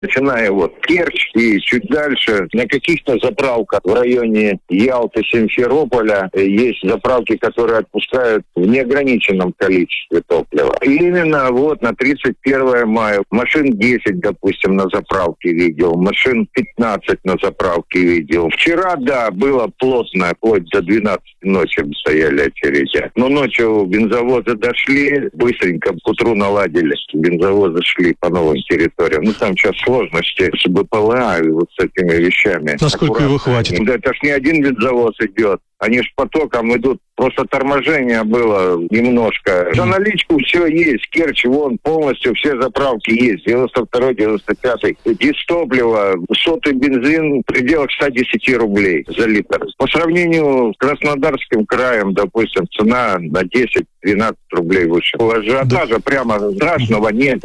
Начиная вот Керчь и чуть дальше, на каких-то заправках в районе Ялты, Симферополя есть заправки, которые отпускают в неограниченном количестве топлива. И именно вот на 31 мая машин 10, допустим, на заправке видел, машин 15 на заправке видел. Вчера, да, было плотно, вплоть до 12 ночи стояли очереди. Но ночью бензовозы дошли, быстренько к утру наладили. Бензовозы шли по новым территориям. Ну, там сейчас сложности с БПЛА и вот с этими вещами. Насколько его хватит? Да, это ж не один бензовоз идет. Они ж потоком идут. Просто торможение было немножко. За наличку все есть. Керчь, вон, полностью все заправки есть. 92-й, 95-й. Дистопливо, сотый бензин в пределах 110 рублей за литр. По сравнению с Краснодарским краем, допустим, цена на 10-12 рублей выше. Ажиотажа прямо страшного нет.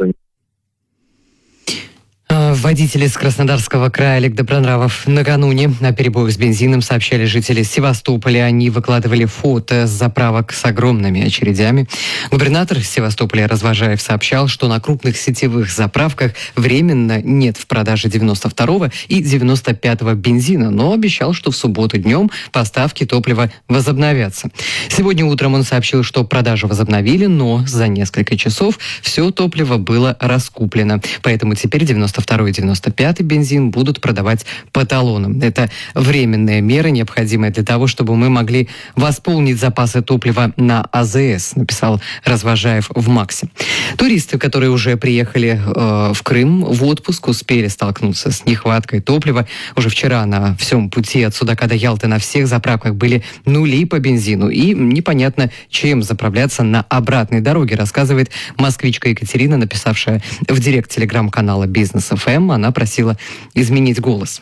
Водители с Краснодарского края Олег Добронравов накануне о перебоях с бензином сообщали жители Севастополя. Они выкладывали фото с заправок с огромными очередями. Губернатор Севастополя Развожаев сообщал, что на крупных сетевых заправках временно нет в продаже 92-го и 95-го бензина, но обещал, что в субботу днем поставки топлива возобновятся. Сегодня утром он сообщил, что продажи возобновили, но за несколько часов все топливо было раскуплено. Поэтому теперь 92-й и 95-й бензин будут продавать по талонам. Это временная мера, необходимая для того, чтобы мы могли восполнить запасы топлива на АЗС, написал Развожаев в МАКСе. Туристы, которые уже приехали в Крым в отпуск, успели столкнуться с нехваткой топлива. Уже вчера на всем пути от Судака до Ялты на всех заправках были нули по бензину. И непонятно, чем заправляться на обратной дороге, рассказывает москвичка Екатерина, написавшая в директ телеграм-канала «Бизнес ФМ». Она просила изменить голос.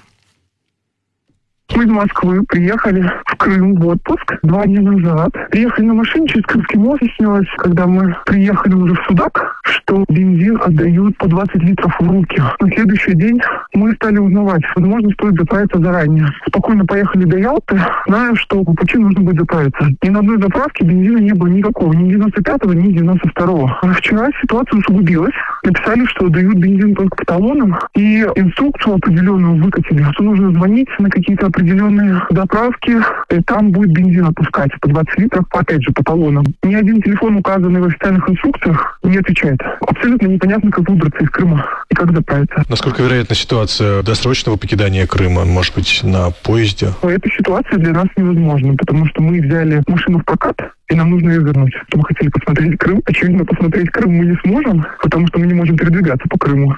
Мы из Москвы приехали в Крым в отпуск 2 дня назад. Приехали на машине через Крымский мост. Выяснилось, когда мы приехали уже в Судак, что бензин отдают по 20 литров в руки. На следующий день мы стали узнавать, возможно, стоит заправиться заранее. Спокойно поехали до Ялты, зная, что по пути нужно будет заправиться. Ни на одной заправке бензина не было никакого, ни 95-го, ни 92-го. А вчера ситуация усугубилась. Написали, что дают бензин только по талонам, и инструкцию определенную выкатили, что нужно звонить на какие-то определенные заправки, и там будет бензин отпускать по 20 литров, опять же, по талонам. Ни один телефон, указанный в официальных инструкциях, не отвечает. Абсолютно непонятно, как выбраться из Крыма и как заправиться. Насколько вероятна ситуация досрочного покидания Крыма, может быть, на поезде? Эта ситуация для нас невозможна, потому что мы взяли машину в прокат, и нам нужно ее вернуть. Мы хотели посмотреть Крым. Очевидно, посмотреть Крым мы не сможем, потому что мы не можем передвигаться по Крыму.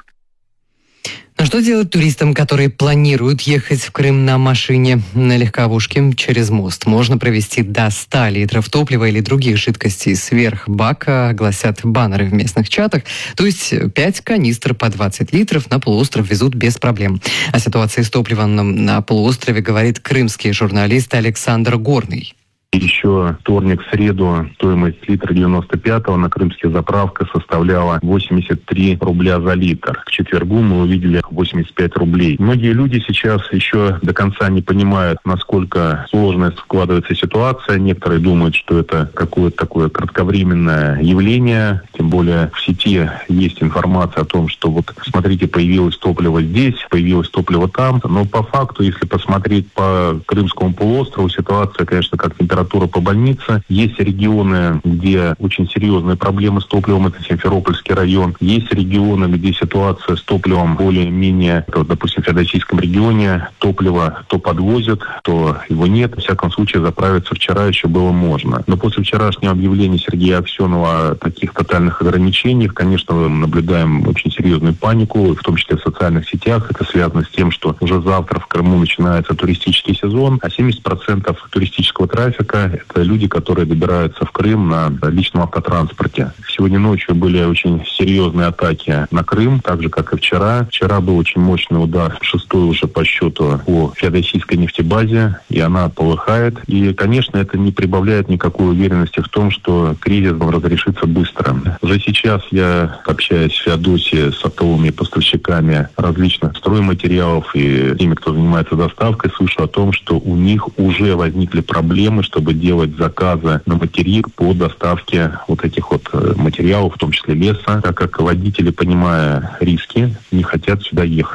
А что делать туристам, которые планируют ехать в Крым на машине на легковушке через мост? Можно провести до 100 литров топлива или других жидкостей сверх бака, гласят баннеры в местных чатах. То есть 5 канистр по 20 литров на полуостров везут без проблем. О ситуации с топливом на полуострове говорит крымский журналист Александр Горный. Еще вторник, среду стоимость литра 95-го на крымских заправках составляла 83 рубля за литр. К четвергу мы увидели 85 рублей. Многие люди сейчас еще до конца не понимают, насколько сложно складывается ситуация. Некоторые думают, что это какое-то такое кратковременное явление. Тем более в сети есть информация о том, что вот смотрите, появилось топливо здесь, появилось топливо там. Но по факту, если посмотреть по Крымскому полуострову, ситуация, конечно, как температура по больнице. Есть регионы, где очень серьезные проблемы с топливом, это Симферопольский район. Есть регионы, где ситуация с топливом более-менее, допустим, в Феодосийском регионе топливо то подвозят, то его нет. В всяком случае, заправиться вчера еще было можно. Но после вчерашнего объявления Сергея Аксенова о таких тотальных ограничениях, конечно, мы наблюдаем очень серьезную панику, в том числе в социальных сетях. Это связано с тем, что уже завтра в Крыму начинается туристический сезон, а 70% туристического трафика — это люди, которые добираются в Крым на личном автотранспорте. Сегодня ночью были очень серьезные атаки на Крым, так же, как и вчера. Вчера был очень мощный удар, 6-й уже по счету, по феодосийской нефтебазе, и она полыхает. И, конечно, это не прибавляет никакой уверенности в том, что кризис разрешится быстро. Уже сейчас я общаюсь в Феодосии с оптовыми поставщиками различных стройматериалов и теми, кто занимается доставкой, слышу о том, что у них уже возникли проблемы, что чтобы делать заказы на материк по доставке вот этих вот материалов, в том числе леса, так как водители, понимая риски, не хотят сюда ехать.